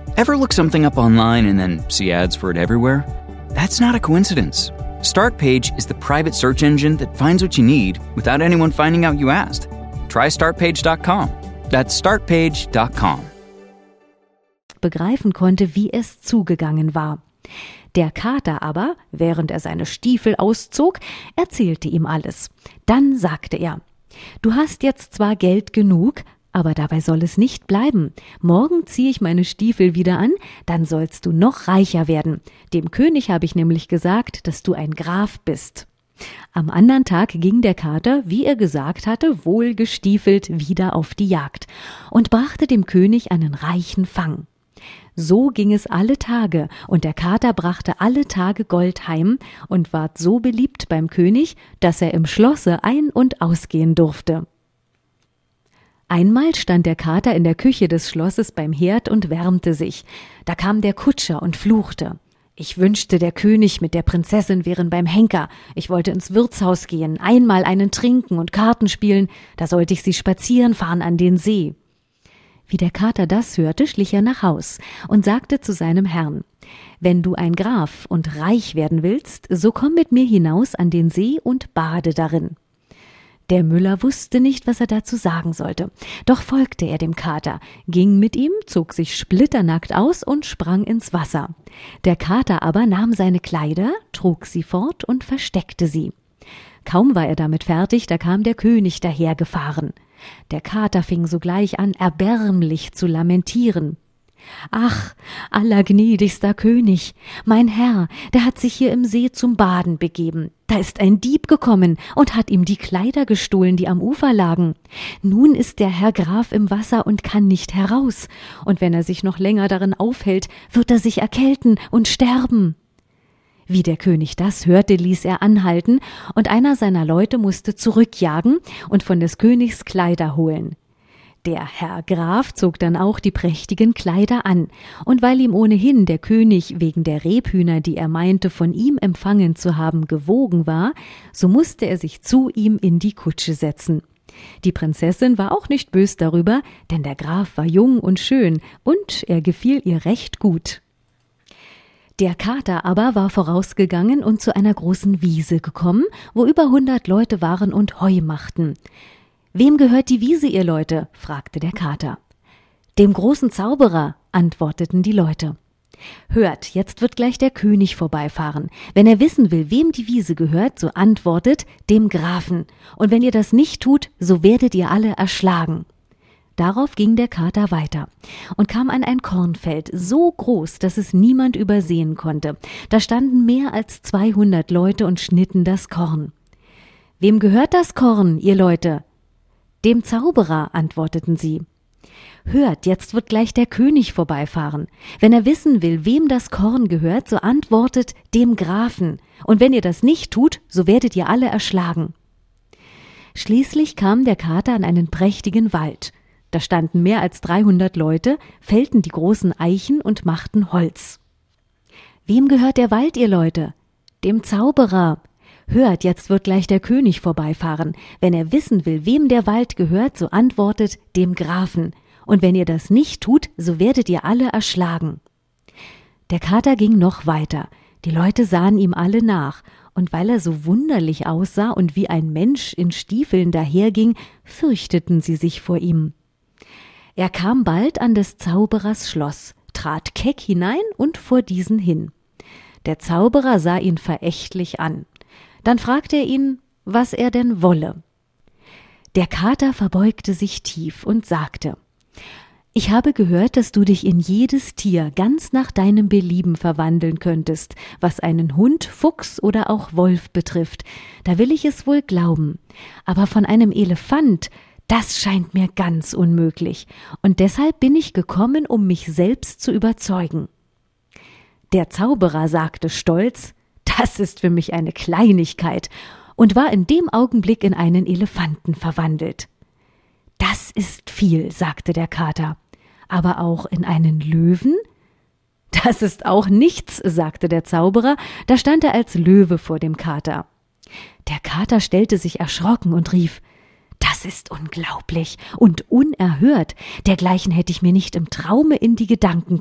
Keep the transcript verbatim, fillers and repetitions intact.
Ever look something up online and then see ads for it everywhere? That's not a coincidence. Startpage is the private search engine that finds what you need without anyone finding out you asked. Try startpage dot com. That's startpage dot com. Begreifen konnte, wie es zugegangen war. Der Kater aber, während er seine Stiefel auszog, erzählte ihm alles. Dann sagte er: »Du hast jetzt zwar Geld genug, aber dabei soll es nicht bleiben. Morgen ziehe ich meine Stiefel wieder an, dann sollst du noch reicher werden. Dem König habe ich nämlich gesagt, dass du ein Graf bist.« Am anderen Tag ging der Kater, wie er gesagt hatte, wohlgestiefelt wieder auf die Jagd und brachte dem König einen reichen Fang. So ging es alle Tage, und der Kater brachte alle Tage Gold heim und ward so beliebt beim König, dass er im Schlosse ein- und ausgehen durfte. Einmal stand der Kater in der Küche des Schlosses beim Herd und wärmte sich. Da kam der Kutscher und fluchte: »Ich wünschte, der König mit der Prinzessin wären beim Henker. Ich wollte ins Wirtshaus gehen, einmal einen trinken und Karten spielen, da sollte ich sie spazieren fahren an den See.« Wie der Kater das hörte, schlich er nach Haus und sagte zu seinem Herrn: »Wenn du ein Graf und reich werden willst, so komm mit mir hinaus an den See und bade darin.« Der Müller wusste nicht, was er dazu sagen sollte, doch folgte er dem Kater, ging mit ihm, zog sich splitternackt aus und sprang ins Wasser. Der Kater aber nahm seine Kleider, trug sie fort und versteckte sie. Kaum war er damit fertig, da kam der König dahergefahren. Der Kater fing sogleich an, erbärmlich zu lamentieren. »Ach, allergnädigster König, mein Herr, der hat sich hier im See zum Baden begeben. Da ist ein Dieb gekommen und hat ihm die Kleider gestohlen, die am Ufer lagen. Nun ist der Herr Graf im Wasser und kann nicht heraus, und wenn er sich noch länger darin aufhält, wird er sich erkälten und sterben.« Wie der König das hörte, ließ er anhalten, und einer seiner Leute musste zurückjagen und von des Königs Kleider holen. Der Herr Graf zog dann auch die prächtigen Kleider an, und weil ihm ohnehin der König wegen der Rebhühner, die er meinte, von ihm empfangen zu haben, gewogen war, so musste er sich zu ihm in die Kutsche setzen. Die Prinzessin war auch nicht bös darüber, denn der Graf war jung und schön, und er gefiel ihr recht gut. Der Kater aber war vorausgegangen und zu einer großen Wiese gekommen, wo über hundert Leute waren und Heu machten. »Wem gehört die Wiese, ihr Leute?« fragte der Kater. »Dem großen Zauberer«, antworteten die Leute. »Hört, jetzt wird gleich der König vorbeifahren. Wenn er wissen will, wem die Wiese gehört, so antwortet: dem Grafen. Und wenn ihr das nicht tut, so werdet ihr alle erschlagen.« Darauf ging der Kater weiter und kam an ein Kornfeld, so groß, dass es niemand übersehen konnte. Da standen mehr als zweihundert Leute und schnitten das Korn. »Wem gehört das Korn, ihr Leute?« »Dem Zauberer«, antworteten sie. »Hört, jetzt wird gleich der König vorbeifahren. Wenn er wissen will, wem das Korn gehört, so antwortet: dem Grafen. Und wenn ihr das nicht tut, so werdet ihr alle erschlagen.« Schließlich kam der Kater an einen prächtigen Wald. Da standen mehr als dreihundert Leute, fällten die großen Eichen und machten Holz. »Wem gehört der Wald, ihr Leute?« »Dem Zauberer.« »Hört, jetzt wird gleich der König vorbeifahren. Wenn er wissen will, wem der Wald gehört, so antwortet: dem Grafen. Und wenn ihr das nicht tut, so werdet ihr alle erschlagen.« Der Kater ging noch weiter. Die Leute sahen ihm alle nach, und weil er so wunderlich aussah und wie ein Mensch in Stiefeln daherging, fürchteten sie sich vor ihm. Er kam bald an des Zauberers Schloss, trat keck hinein und vor diesen hin. Der Zauberer sah ihn verächtlich an. Dann fragte er ihn, was er denn wolle. Der Kater verbeugte sich tief und sagte: »Ich habe gehört, dass du dich in jedes Tier ganz nach deinem Belieben verwandeln könntest, was einen Hund, Fuchs oder auch Wolf betrifft. Da will ich es wohl glauben. Aber von einem Elefant, das scheint mir ganz unmöglich. Und deshalb bin ich gekommen, um mich selbst zu überzeugen.« Der Zauberer sagte stolz: »Das ist für mich eine Kleinigkeit«, und war in dem Augenblick in einen Elefanten verwandelt. »Das ist viel«, sagte der Kater. »Aber auch in einen Löwen?« »Das ist auch nichts«, sagte der Zauberer, da stand er als Löwe vor dem Kater. Der Kater stellte sich erschrocken und rief: »Das ist unglaublich und unerhört, dergleichen hätte ich mir nicht im Traume in die Gedanken